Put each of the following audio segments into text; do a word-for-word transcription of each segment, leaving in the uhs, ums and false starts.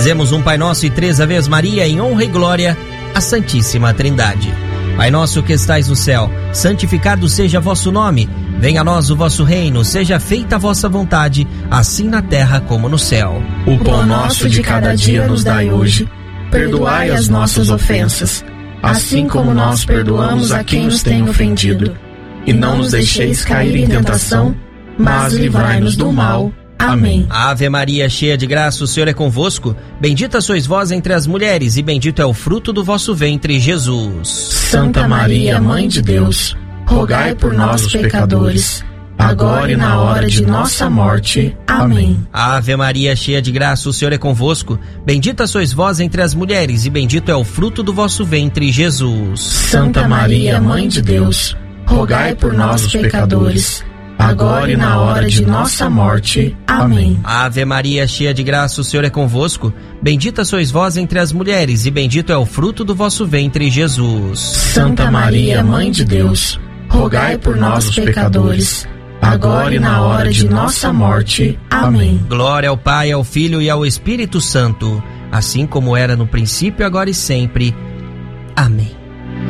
Rezemos um Pai Nosso e três Aves Maria em honra e glória à Santíssima Trindade. Pai nosso que estais no céu, santificado seja vosso nome. Venha a nós o vosso reino, seja feita a vossa vontade, assim na terra como no céu. O pão nosso de cada dia nos dai hoje. Perdoai as nossas ofensas, assim como nós perdoamos a quem nos tem ofendido. E não nos deixeis cair em tentação, mas livrai-nos do mal. Amém. Ave Maria, cheia de graça, o Senhor é convosco. Bendita sois vós entre as mulheres, e bendito é o fruto do vosso ventre, Jesus. Santa Maria, Mãe de Deus, rogai por nós, os pecadores, agora e na hora de nossa morte. Amém. Ave Maria, cheia de graça, o Senhor é convosco. Bendita sois vós entre as mulheres, e bendito é o fruto do vosso ventre, Jesus. Santa Maria, Mãe de Deus, rogai por nós, os pecadores, agora e na hora de nossa morte. Amém. Ave Maria, cheia de graça, o Senhor é convosco. Bendita sois vós entre as mulheres, e bendito é o fruto do vosso ventre, Jesus. Santa Maria, Mãe de Deus, rogai por nós, os pecadores, agora e na hora de nossa morte. Amém. Glória ao Pai, ao Filho e ao Espírito Santo, assim como era no princípio, agora e sempre. Amém.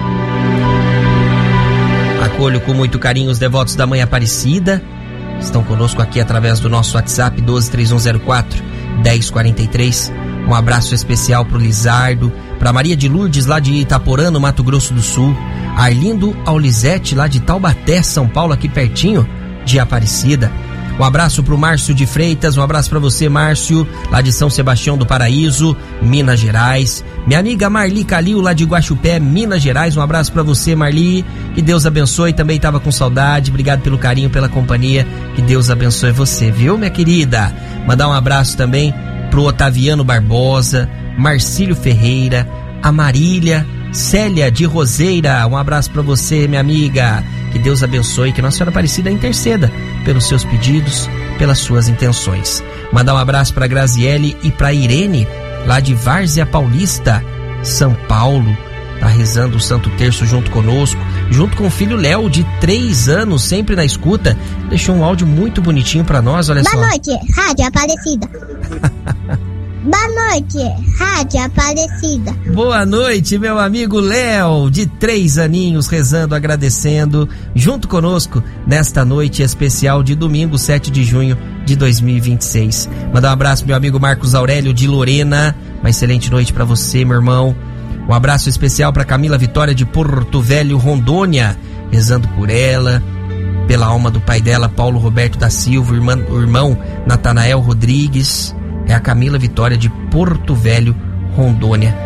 Acolho com muito carinho os devotos da Mãe Aparecida. Estão conosco aqui através do nosso WhatsApp doze, três um zero quatro, dez quarenta e três. Um abraço especial pro Lizardo, pra Maria de Lourdes lá de Itaporã, no Mato Grosso do Sul, Arlindo Aulizete lá de Taubaté, São Paulo, aqui pertinho de Aparecida. Um abraço pro Márcio de Freitas, um abraço pra você, Márcio, lá de São Sebastião do Paraíso, Minas Gerais. Minha amiga Marli Calil, lá de Guaxupé, Minas Gerais, um abraço pra você, Marli, que Deus abençoe, também tava com saudade, obrigado pelo carinho, pela companhia, que Deus abençoe você, viu, minha querida? Mandar um abraço também pro Otaviano Barbosa, Marcílio Ferreira, a Marília, Célia de Roseira, um abraço pra você, minha amiga, que Deus abençoe, que Nossa Senhora Aparecida interceda pelos seus pedidos, pelas suas intenções. Mandar um abraço pra Graziele e pra Irene, lá de Várzea Paulista, São Paulo, tá rezando o Santo Terço junto conosco, junto com o filho Léo, de três anos, sempre na escuta, deixou um áudio muito bonitinho pra nós, olha Boa só. Boa noite, Rádio Aparecida. Boa noite, Rádio Aparecida. Boa noite, meu amigo Léo, de três aninhos, rezando, agradecendo, junto conosco, nesta noite especial de domingo, sete de junho de dois mil e vinte e seis. Mandar um abraço pro meu amigo Marcos Aurélio de Lorena, uma excelente noite pra você, meu irmão. Um abraço especial pra Camila Vitória de Porto Velho, Rondônia, rezando por ela, pela alma do pai dela, Paulo Roberto da Silva, irmã, o irmão Natanael Rodrigues. É a Camila Vitória de Porto Velho, Rondônia.